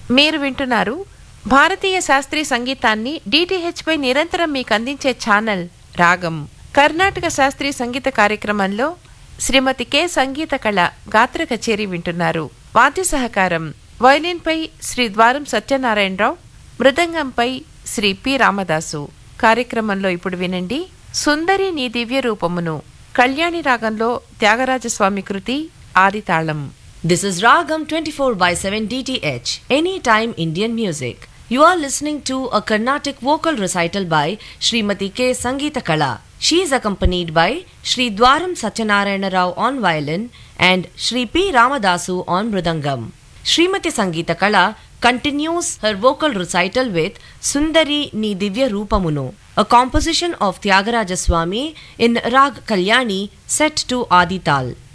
మీరు వింటున్నారు భారతీయ శాస్త్రీయ సంగీతాన్ని DTH పై నిరంతరం మీకు అందించే ఛానల్ రాగం. కర్ణాటక శాస్త్రీయ సంగీత కార్యక్రమంలో శ్రీమతి కె సంగీత కళ గాత్ర కచేరీ వింటున్నారు. వాద్య సహకారం వయలిన్పై శ్రీ ద్వారం సత్యనారాయణరావు, మృదంగంపై శ్రీ పి రామదాసు. కార్యక్రమంలో ఇప్పుడు వినండి సుందరి నీ దివ్య రూపమును, కళ్యాణి రాగంలో త్యాగరాజస్వామి కృతి, ఆదితాళం. This is Ragam 24/7 DTH, Anytime Indian Music. You are listening to a Carnatic vocal recital by Srimati K. Sangeeta Kala. She is accompanied by Sri Dwaram Satyanarayana Rao on violin and Sri P. Ramadasu on mridangam. Srimati Sangeeta Kala continues her vocal recital with Sundari Ni Divya Rupamunu, a composition of Tyagaraja Swami in Rag Kalyani set to Adi Tal.